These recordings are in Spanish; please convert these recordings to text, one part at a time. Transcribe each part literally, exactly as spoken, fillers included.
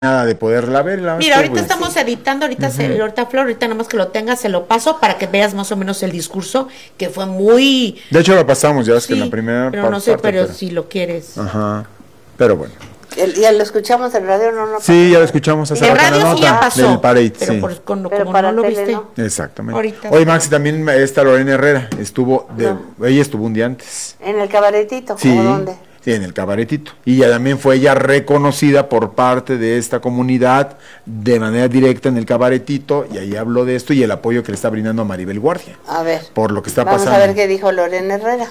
nada de poderla ver. La Mira, ahorita pues, estamos sí. editando, ahorita, uh-huh. se, ahorita Flor, ahorita nada más que lo tengas, se lo paso para que veas más o menos el discurso, que fue muy... De hecho lo pasamos, ya ves sí, que en la primera pero parte, no sé, pero, pero si lo quieres. Ajá, pero bueno. El, ya lo escuchamos en radio, no, no. Sí, ya lo escuchamos hace en rato radio en la sí ya nota pasó, del Parade, pero sí. por, con, pero como para no lo tele, viste. ¿no? Exactamente. Ahorita Oye, sí. Maxi, también esta Lorena Herrera estuvo, de, No. ella estuvo un día antes. ¿En el cabaretito? Sí, ¿O dónde? sí, en el cabaretito. Y ya también fue ella reconocida por parte de esta comunidad de manera directa en el cabaretito, y ahí habló de esto y el apoyo que le está brindando a Maribel Guardia. A ver. Por lo que está Vamos pasando. a ver qué dijo Lorena Herrera.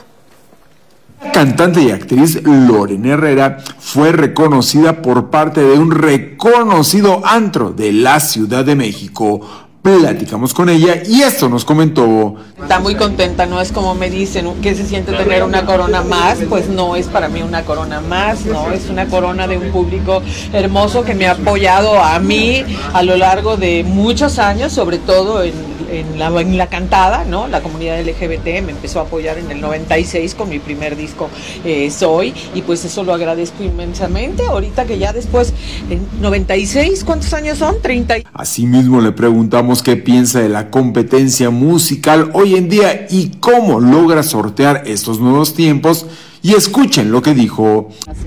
Cantante y actriz Lorena Herrera fue reconocida por parte de un reconocido antro de la Ciudad de México. Platicamos con ella y esto nos comentó. Está muy contenta, no es como me dicen que se siente tener una corona más, pues no es para mí una corona más, no, es una corona de un público hermoso que me ha apoyado a mí a lo largo de muchos años, sobre todo en, en, la, en la cantada, ¿no? La comunidad L G B T me empezó a apoyar en el noventa y seis con mi primer disco eh, Soy, y pues eso lo agradezco inmensamente, ahorita que ya después, en noventa y seis, ¿cuántos años son? treinta. Asimismo le preguntamos qué piensa de la competencia musical hoy en día y cómo logra sortear estos nuevos tiempos, y escuchen lo que dijo.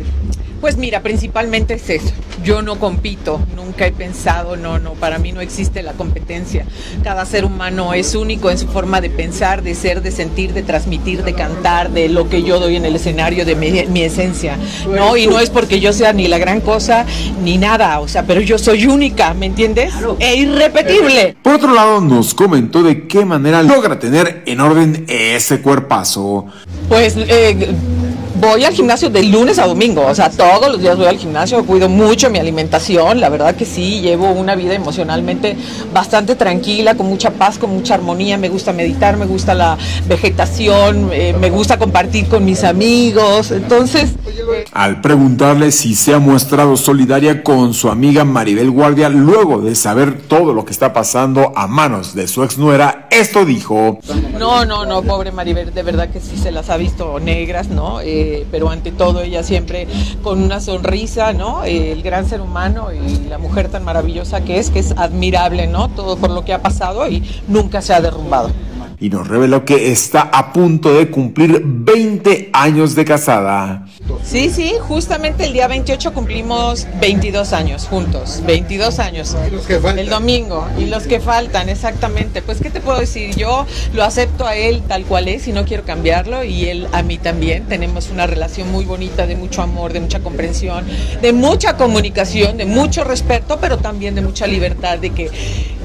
Pues mira, principalmente es eso. Yo no compito, nunca he pensado, no, no, para mí no existe la competencia. Cada ser humano es único en su forma de pensar, de ser, de sentir, de transmitir, de cantar, de lo que yo doy en el escenario, de mi, mi esencia, ¿no? Y no es porque yo sea ni la gran cosa ni nada, o sea, pero yo soy única, ¿me entiendes? Claro. E irrepetible. Por otro lado, nos comentó de qué manera logra tener en orden ese cuerpazo. Pues eh, voy al gimnasio de lunes a domingo, o sea, todos los días voy al gimnasio, cuido mucho mi alimentación, la verdad que sí, llevo una vida emocionalmente bastante tranquila, con mucha paz, con mucha armonía, me gusta meditar, me gusta la vegetación, eh, me gusta compartir con mis amigos, entonces... Eh... Al preguntarle si se ha mostrado solidaria con su amiga Maribel Guardia luego de saber todo lo que está pasando a manos de su exnuera, esto dijo. No, no, no, pobre Maribel, de verdad que sí se las ha visto negras, ¿no? Eh, pero ante todo ella siempre con una sonrisa, ¿no? Eh, el gran ser humano y la mujer tan maravillosa que es, que es admirable, ¿no? Todo por lo que ha pasado y nunca se ha derrumbado. Y nos reveló que está a punto de cumplir veinte años de casada. Sí, sí, justamente el día veintiocho cumplimos veintidós años juntos, veintidós años. ¿Y los que faltan? El domingo, y los que faltan, exactamente. Pues, ¿qué te puedo decir? Yo lo acepto a él tal cual es y no quiero cambiarlo, y él a mí también. Tenemos una relación muy bonita, de mucho amor, de mucha comprensión, de mucha comunicación, de mucho respeto, pero también de mucha libertad, de que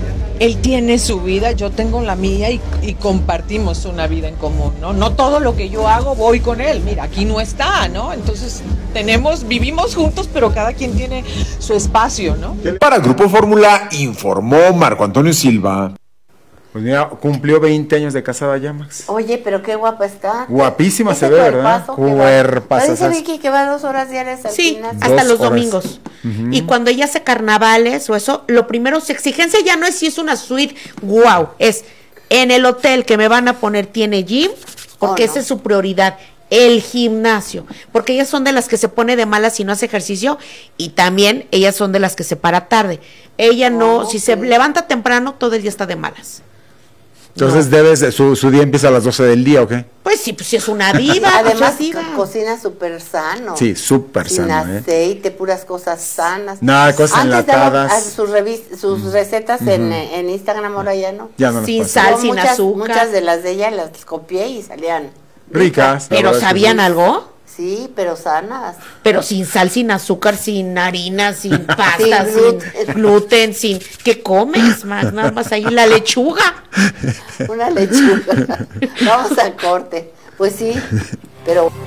él tiene su vida, yo tengo la mía y, y compartimos una vida en común, ¿no? No todo lo que yo hago voy con él, mira, aquí no está, ¿no? Entonces tenemos, vivimos juntos, pero cada quien tiene su espacio, ¿no? Para Grupo Fórmula informó Marco Antonio Silva. Pues mira, cumplió veinte años de casada ya, Max. Oye, pero qué guapa está. Guapísima Ese se ve, ¿verdad? cuerpazo que va. Cuerpazas. Parece Vicky que va dos horas diarias al Sí, gimnasio. hasta Dos los horas. domingos. Uh-huh. Y cuando ella hace carnavales o eso, lo primero, su exigencia ya no es si es una suite, wow, es en el hotel que me van a poner tiene gym, porque Oh, no. esa es su prioridad. El gimnasio, porque ellas son de las que se pone de malas si no hace ejercicio, y también ellas son de las que se para tarde. Ella no, Oh, si ok. se levanta temprano, todo el día está de malas. Entonces No. debes, su, su día empieza a las doce del día, ¿o qué? Pues sí, pues si es una diva, Además, pues es diva. co- cocina súper sano. Sí, súper Sin sano, ¿eh? aceite, puras cosas sanas. Nada, cosas Antes daba, enlatadas. ah, sus, revis- sus recetas en, eh, en Instagram, ahora ya no. Ya no las Sin pasa. sal, Yo sin muchas, azúcar. Muchas de las de ella las copié y salían Ricas. la Pero verdad es que ¿sabían sí. algo? Sí, pero sanas. Pero sin sal, sin azúcar, sin harina, sin pasta, Sin sin gluten. gluten, sin... ¿Qué comes, más? Nada más ahí la lechuga. Una lechuga. Vamos al corte. Pues sí, pero...